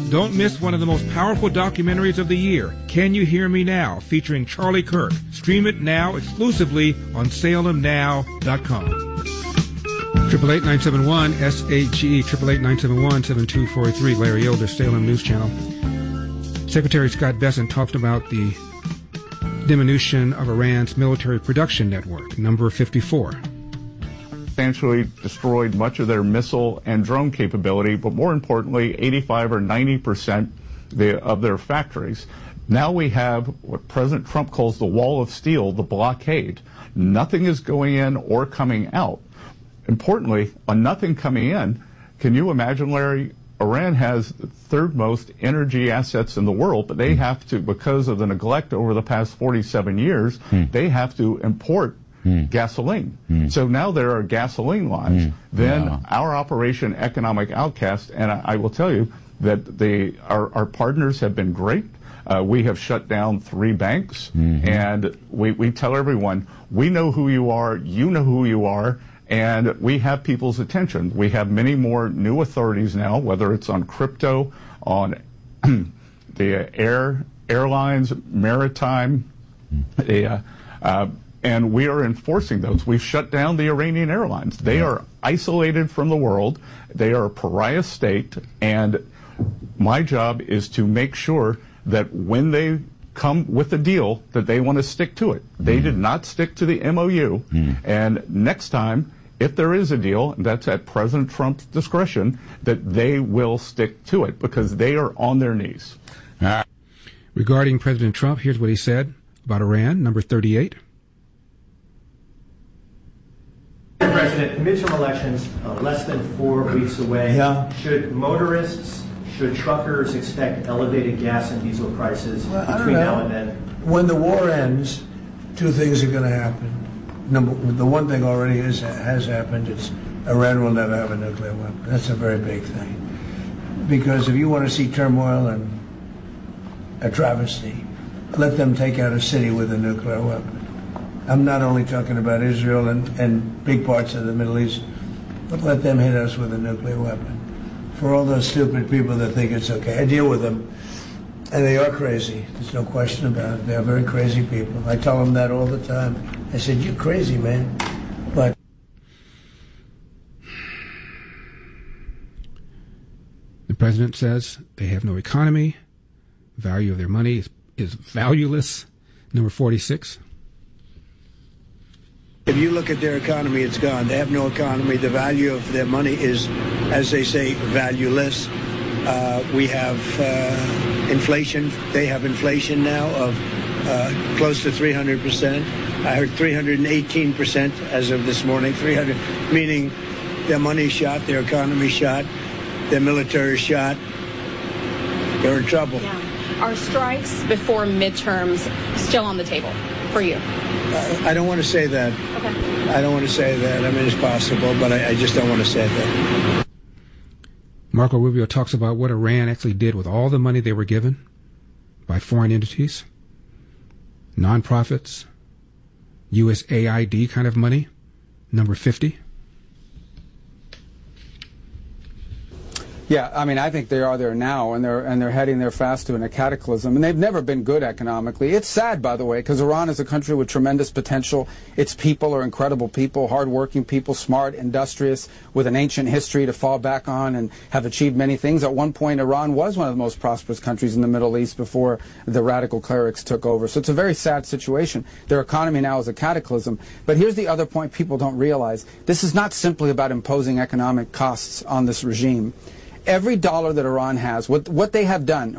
Don't miss one of the most powerful documentaries of the year, Can You Hear Me Now, featuring Charlie Kirk. Stream it now exclusively on SalemNow.com. 888-971-SAGE, 888-971-7243, Larry Elder, Salem News Channel. Secretary Scott Bessent talked about the diminution of Iran's military production network, number 54. Substantially destroyed much of their missile and drone capability, but more importantly, 85 or 90% of their factories. Now we have what President Trump calls the wall of steel, the blockade. Nothing is going in or coming out. Importantly, on nothing coming in, can you imagine, Larry, Iran has the third most energy assets in the world, but they have to, because of the neglect over the past 47 years, they have to import gasoline. So now there are gasoline lines. Then our Operation Economic Outcast, and I will tell you that our partners have been great. We have shut down 3 banks, and we tell everyone, we know who you are, you know who you are, and we have people's attention. We have many more new authorities now, whether it's on crypto, on the airlines, maritime, and we are enforcing those. We've shut down the Iranian airlines. They are isolated from the world. They are a pariah state, and my job is to make sure that when they come with a deal that they want to stick to it. They did not stick to the MOU, and next time, if there is a deal, that's at President Trump's discretion, that they will stick to it because they are on their knees. Regarding President Trump, here's what he said about Iran, number 38. President, midterm elections less than 4 weeks away. Should motorists, should truckers expect elevated gas and diesel prices between now and then? When the war ends, 2 things are going to happen. The one thing already has happened is Iran will never have a nuclear weapon. That's a very big thing. Because if you want to see turmoil and a travesty, let them take out a city with a nuclear weapon. I'm not only talking about Israel and big parts of the Middle East, but let them hit us with a nuclear weapon. For all those stupid people that think it's okay, I deal with them, and they are crazy. There's no question about it. They are very crazy people. I tell them that all the time. I said, you're crazy, man. But the president says they have no economy. Value of their money is valueless. Number 46. If you look at their economy, it's gone. They have no economy. The value of their money is, as they say, valueless. We have inflation. They have inflation now of close to 300%. I heard 318% as of this morning. 300, meaning their money's shot, their economy's shot, their military shot. They're in trouble. Yeah. Are strikes before midterms still on the table for you? I don't want to say that. Okay. I don't want to say that. I mean, it's possible, but I just don't want to say that. Marco Rubio talks about what Iran actually did with all the money they were given by foreign entities, nonprofits, USAID kind of money, number 50. Yeah, I mean, I think they are there now, and they're heading there fast to a cataclysm, and they've never been good economically. It's sad, by the way, because Iran is a country with tremendous potential. Its people are incredible people, hardworking people, smart, industrious, with an ancient history to fall back on, and have achieved many things. At one point, Iran was one of the most prosperous countries in the Middle East before the radical clerics took over. So it's a very sad situation. Their economy now is a cataclysm. But here's the other point people don't realize. This is not simply about imposing economic costs on this regime. Every dollar that Iran has, what they have done